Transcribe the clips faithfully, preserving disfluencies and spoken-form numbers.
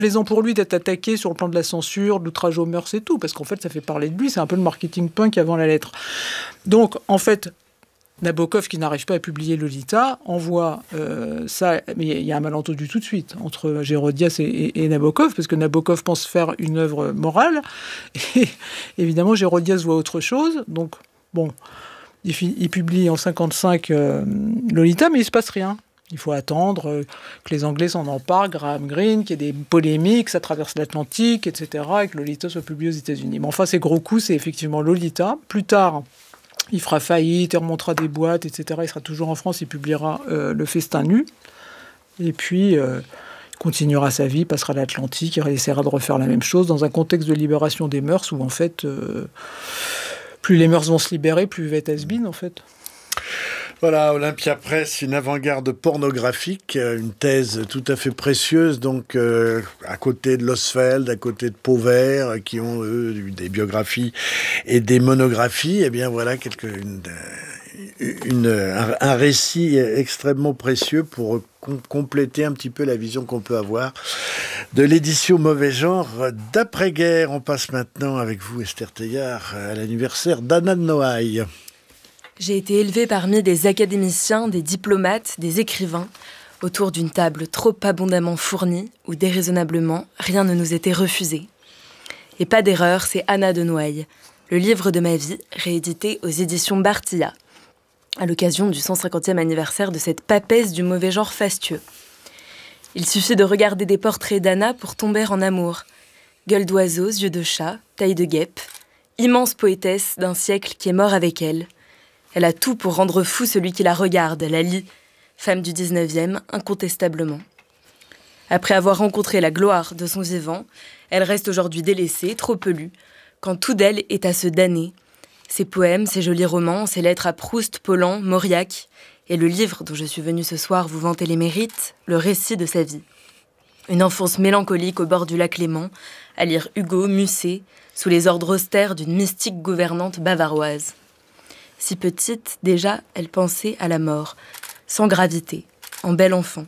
plaisant pour lui d'être attaqué sur le plan de la censure, de l'outrage aux mœurs et tout, parce qu'en fait, ça fait parler de lui. C'est un peu le marketing punk avant la lettre. Donc, en fait, Nabokov, qui n'arrive pas à publier Lolita, envoie euh, ça, mais il y a un malentendu tout de suite entre Gérodias et, et, et Nabokov, parce que Nabokov pense faire une œuvre morale, et évidemment, Gérodias voit autre chose. Donc, bon, il, il publie en cinquante-cinq euh, Lolita, mais il ne se passe rien. Il faut attendre euh, que les Anglais s'en emparent, Graham Greene, qu'il y ait des polémiques, ça traverse l'Atlantique, et cetera, et que Lolita soit publié aux États-Unis. Mais enfin, ces gros coups, c'est effectivement Lolita. Plus tard, il fera faillite, il remontera des boîtes, et cetera. Il sera toujours en France, il publiera euh, Le Festin nu. Et puis, euh, il continuera sa vie, passera l'Atlantique, il essaiera de refaire la même chose dans un contexte de libération des mœurs où, en fait, euh, plus les mœurs vont se libérer, plus il va être has-been, en fait. Voilà, Olympia Press, une avant-garde pornographique, une thèse tout à fait précieuse, donc euh, à côté de Losfeld, à côté de Pauvert, qui ont eux des biographies et des monographies. Eh bien voilà quelque, une, une, un, un récit extrêmement précieux pour com- compléter un petit peu la vision qu'on peut avoir de l'édition Mauvais Genre d'après-guerre. On passe maintenant avec vous, Esther Teillard, à l'anniversaire d'Anna de Noailles. J'ai été élevée parmi des académiciens, des diplomates, des écrivains, autour d'une table trop abondamment fournie, où déraisonnablement, rien ne nous était refusé. Et pas d'erreur, c'est Anna de Noailles, le livre de ma vie, réédité aux éditions Bartilla, à l'occasion du cent cinquantième anniversaire de cette papesse du mauvais genre fastueux. Il suffit de regarder des portraits d'Anna pour tomber en amour. Gueule d'oiseau, yeux de chat, taille de guêpe, immense poétesse d'un siècle qui est mort avec elle. Elle a tout pour rendre fou celui qui la regarde, la lit, femme du dix-neuvième, incontestablement. Après avoir rencontré la gloire de son vivant, elle reste aujourd'hui délaissée, trop pelue, quand tout d'elle est à se damner. Ses poèmes, ses jolis romans, ses lettres à Proust, Paulan, Mauriac, et le livre dont je suis venue ce soir vous vanter les mérites, le récit de sa vie. Une enfance mélancolique au bord du lac Léman, à lire Hugo, Musset, sous les ordres austères d'une mystique gouvernante bavaroise. Si petite, déjà, elle pensait à la mort, sans gravité, en bel enfant.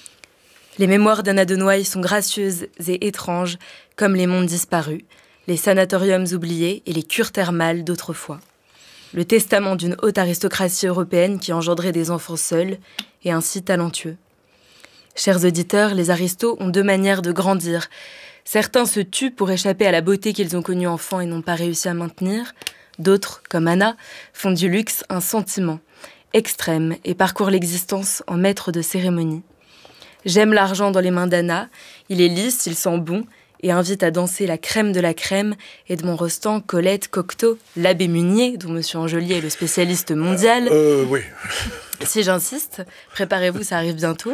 Les mémoires d'Anna de Noailles sont gracieuses et étranges, comme les mondes disparus, les sanatoriums oubliés et les cures thermales d'autrefois. Le testament d'une haute aristocratie européenne qui engendrait des enfants seuls et ainsi talentueux. Chers auditeurs, les aristos ont deux manières de grandir. Certains se tuent pour échapper à la beauté qu'ils ont connue enfant et n'ont pas réussi à maintenir. D'autres, comme Anna, font du luxe un sentiment extrême et parcourent l'existence en maître de cérémonie. J'aime l'argent dans les mains d'Anna, il est lisse, il sent bon et invite à danser la crème de la crème Edmond Rostand, Colette, Cocteau, l'abbé Munier, dont M. Angelier est le spécialiste mondial. Euh, euh, oui. Si j'insiste, préparez-vous, ça arrive bientôt.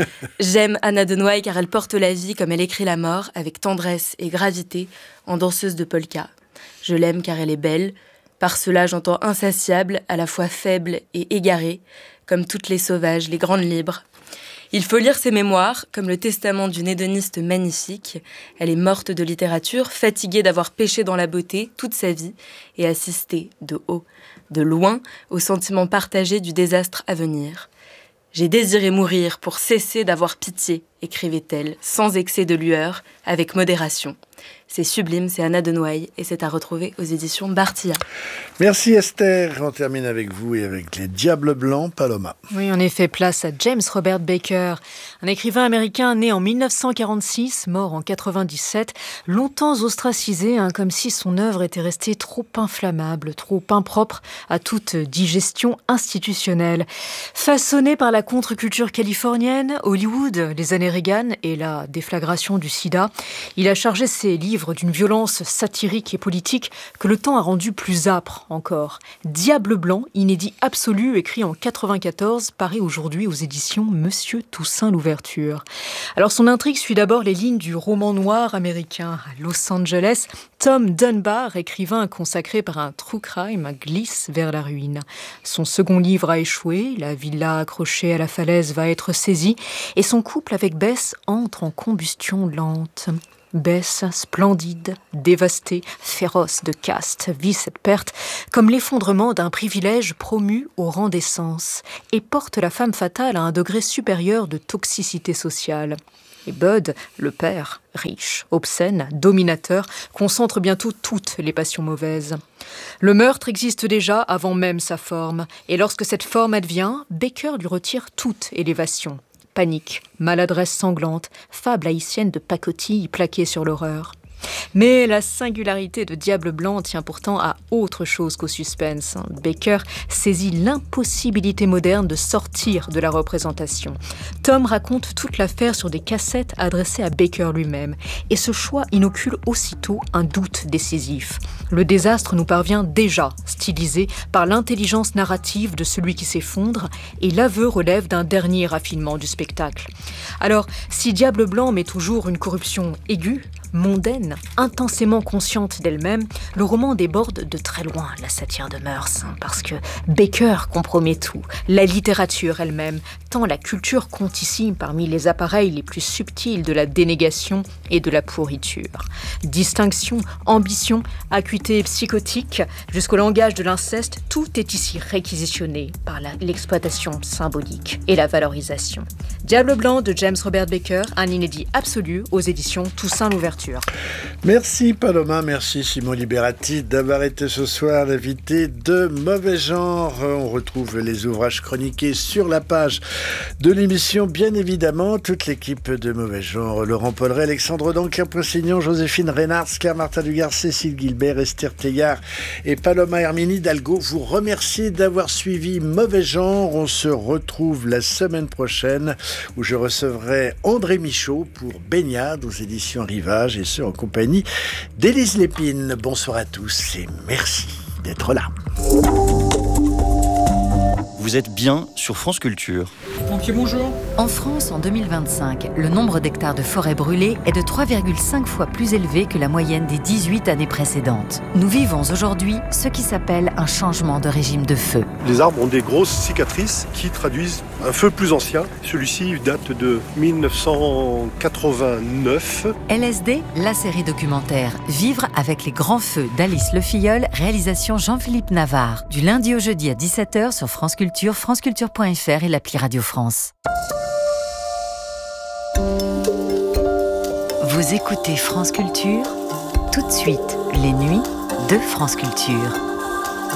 J'aime Anna de Noailles car elle porte la vie comme elle écrit la mort, avec tendresse et gravité, en danseuse de polka. Je l'aime car elle est belle. Par cela, j'entends insatiable, à la fois faible et égarée, comme toutes les sauvages, les grandes libres. Il faut lire ses mémoires, comme le testament d'une hédoniste magnifique. Elle est morte de littérature, fatiguée d'avoir péché dans la beauté toute sa vie et assisté, de haut, de loin, au sentiment partagé du désastre à venir. J'ai désiré mourir pour cesser d'avoir pitié, écrivait-elle, sans excès de lueur, avec modération. C'est sublime, c'est Anna de Noailles et c'est à retrouver aux éditions Bartilla. Merci Esther. On termine avec vous et avec les Diables Blancs, Paloma. Oui, en effet, place à James Robert Baker, un écrivain américain né en dix-neuf cent quarante-six, mort en quatre-vingt-dix-sept, longtemps ostracisé, hein, comme si son œuvre était restée trop inflammable, trop impropre à toute digestion institutionnelle. Façonné par la contre-culture californienne, Hollywood, les années Reagan et la déflagration du sida, il a chargé ses livres d'une violence satirique et politique que le temps a rendu plus âpre encore. Diable blanc, inédit absolu, écrit en quatre-vingt-quatorze, paraît aujourd'hui aux éditions Monsieur Toussaint Louverture. Alors son intrigue suit d'abord les lignes du roman noir américain. À Los Angeles, Tom Dunbar, écrivain consacré par un true crime, glisse vers la ruine. Son second livre a échoué, la villa accrochée à la falaise va être saisie et son couple avec Bess entre en combustion lente. Bess, splendide, dévastée, féroce de caste, vit cette perte comme l'effondrement d'un privilège promu au rang d'essence et porte la femme fatale à un degré supérieur de toxicité sociale. Et Bud, le père, riche, obscène, dominateur, concentre bientôt toutes les passions mauvaises. Le meurtre existe déjà avant même sa forme, et lorsque cette forme advient, Baker lui retire toute élévation. Panique, maladresse sanglante, fable haïtienne de pacotille plaquée sur l'horreur. Mais la singularité de Diable Blanc tient pourtant à autre chose qu'au suspense. Baker saisit l'impossibilité moderne de sortir de la représentation. Tom raconte toute l'affaire sur des cassettes adressées à Baker lui-même. Et ce choix inocule aussitôt un doute décisif. Le désastre nous parvient déjà, stylisé par l'intelligence narrative de celui qui s'effondre, et l'aveu relève d'un dernier raffinement du spectacle. Alors, si Diable Blanc met toujours une corruption aiguë, mondaine, intensément consciente d'elle-même, le roman déborde de très loin la satire de mœurs, hein, parce que Baker compromet tout, la littérature elle-même, tant la culture compte ici parmi les appareils les plus subtils de la dénégation et de la pourriture. Distinction, ambition, acuité psychotique, jusqu'au langage de l'inceste, tout est ici réquisitionné par la, l'exploitation symbolique et la valorisation. Diable Blanc de James Robert Baker, un inédit absolu aux éditions Toussaint Louverture. Merci Paloma, merci Simon Liberati d'avoir été ce soir l'invité de Mauvais Genre. On retrouve les ouvrages chroniqués sur la page de l'émission, bien évidemment. Toute l'équipe de Mauvais Genre, Laurent Polleret, Alexandre Dancamp-Pressignon, Joséphine Reynard-Scar, Martin Dugard, Cécile Guilbert, Esther Teillard et Paloma Hermini Hidalgo vous remercie d'avoir suivi Mauvais Genre. On se retrouve la semaine prochaine où je recevrai André Michaud pour Baignade aux éditions Rivage, et ce en compagnie d'Élise Lépine. Bonsoir à tous et merci d'être là. Vous êtes bien sur France Culture. Pompier, bonjour. En France, en deux mille vingt-cinq, le nombre d'hectares de forêt brûlés est de trois virgule cinq fois plus élevé que la moyenne des dix-huit années précédentes. Nous vivons aujourd'hui ce qui s'appelle un changement de régime de feu. Les arbres ont des grosses cicatrices qui traduisent un feu plus ancien. Celui-ci date de mille neuf cent quatre-vingt-neuf. L S D, la série documentaire Vivre avec les grands feux d'Alice Le Filleul, réalisation Jean-Philippe Navarre. Du lundi au jeudi à dix-sept heures sur France Culture, franceculture point f r et l'appli Radio France. Vous écoutez France Culture, tout de suite, les nuits de France Culture.